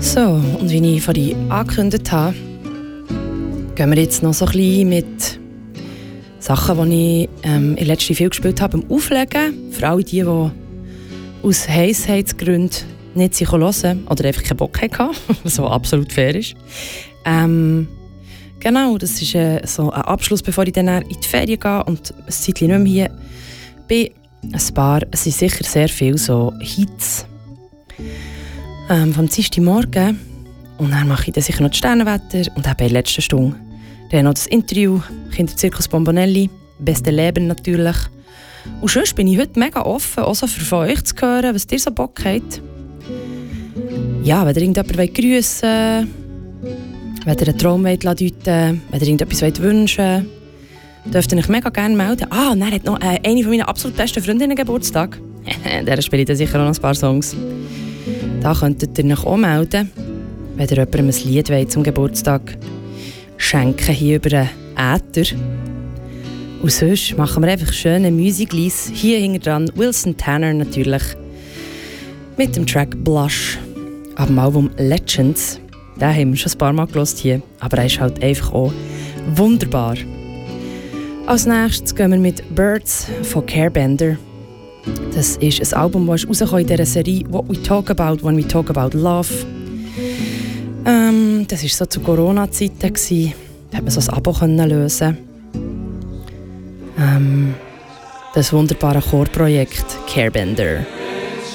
So, und wie ich vorhin angekündigt habe, gehen wir jetzt noch so ein bisschen mit Sachen, die ich in letzter Zeit viel gespielt habe, beim Auflegen. Für alle die aus Heissheitsgründen nicht sich hören oder einfach keinen Bock hatten, was so absolut fair ist. Genau, das ist so ein Abschluss, bevor ich dann in die Ferien gehe und ein Zeitchen nicht mehr hier bin. Ein paar, es sind sicher sehr viele so Hits vom Dienstagmorgen. Und dann mache ich dann sicher noch das Sternenwetter und eben in der letzten Stunde dann noch das Interview, Kinderzirkus Bombonelli, Beste Leben natürlich. Und sonst bin ich heute mega offen, auch so von euch zu hören, was ihr so Bock habt. Ja, wenn ihr irgendjemanden grüssen wollt, wenn ihr einen Traum deuten wollt, wenn ihr irgendetwas wünschen wollt, dürft ihr euch mega gerne melden. Ah, und dann hat noch eine von meiner absolut besten Freundinnen Geburtstag. Der spielt dann sicher auch noch ein paar Songs. Da könntet ihr euch auch melden, wenn ihr jemandem ein Lied wollt zum Geburtstag schenken hier über den Äther. Und sonst machen wir einfach schöne Musiklies. Hier hinten dran Wilson Tanner natürlich mit dem Track Blush ab dem Album Legends. Den haben wir schon ein paar Mal gehört hier, aber er ist halt einfach auch wunderbar. Als nächstes gehen wir mit Birds von Carebender. Das ist ein Album, das rausgekommen in dieser Serie What We Talk About When We Talk About Love. Das war so zu Corona-Zeiten. Da konnte man so ein Abo lösen. Das wunderbare Chorprojekt Carebender.